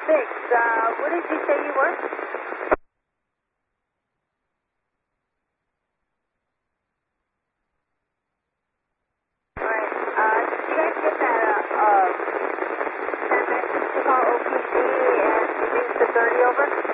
Six. What did you say you were? Alright, did you guys get that message to call OPC and reduce to 30 over?